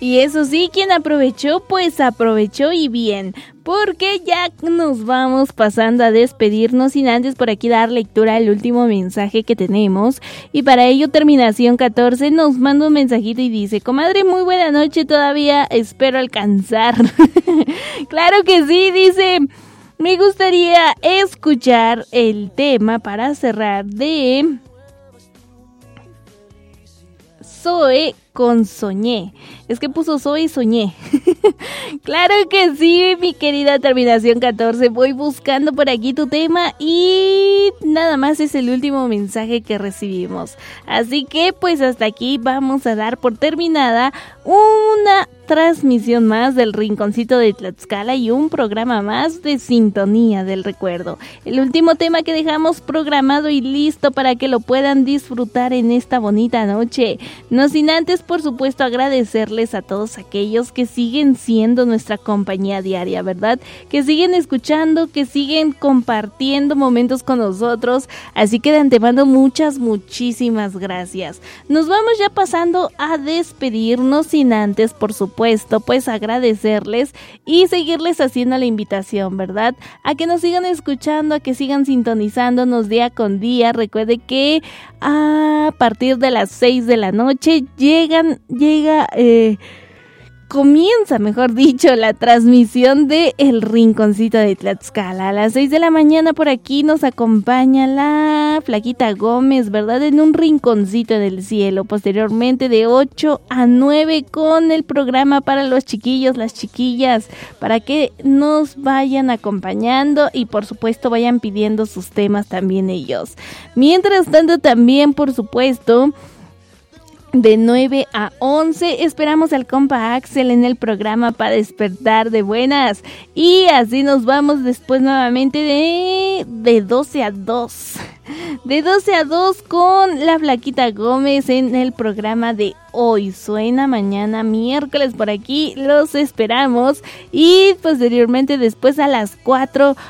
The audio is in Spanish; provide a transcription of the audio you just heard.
Y eso sí, quien aprovechó, pues aprovechó y bien, porque ya nos vamos pasando a despedirnos sin antes por aquí dar lectura al último mensaje que tenemos. Y para ello terminación 14 nos manda un mensajito y dice: comadre, muy buena noche, todavía espero alcanzar. Claro que sí, dice: me gustaría escuchar el tema para cerrar de Zoe con Soñé. Es que puso Zoe y Soñé. Claro que sí, mi querida terminación 14. Voy buscando por aquí tu tema y nada más es el último mensaje que recibimos. Así que pues hasta aquí vamos a dar por terminada una transmisión más del Rinconcito de Tlaxcala y un programa más de Sintonía del Recuerdo. El último tema que dejamos programado y listo para que lo puedan disfrutar en esta bonita noche. No sin antes, por supuesto, agradecerles a todos aquellos que siguen siendo nuestra compañía diaria, ¿verdad? Que siguen escuchando, que siguen compartiendo momentos con nosotros. Así que de antemano muchísimas gracias. Nos vamos ya pasando a despedirnos sin antes, por supuesto, pues agradecerles y seguirles haciendo la invitación, ¿verdad? A que nos sigan escuchando, a que sigan sintonizándonos día con día. Recuerde que a partir de las 6 de la noche comienza, mejor dicho, la transmisión de El Rinconcito de Tlaxcala. A las 6 de la mañana por aquí nos acompaña la Flaquita Gómez, ¿verdad? En un rinconcito del cielo. Posteriormente de 8 a 9 con el programa para los chiquillos, las chiquillas, para que nos vayan acompañando y por supuesto vayan pidiendo sus temas también ellos. Mientras tanto también, por supuesto, de 9 a 11 esperamos al compa Axel en el programa para despertar de buenas. Y así nos vamos después nuevamente de 12 a 2. De 12 a 2 con la Flaquita Gómez en el programa de Hoy Suena mañana miércoles. Por aquí los esperamos. Y posteriormente después a las 4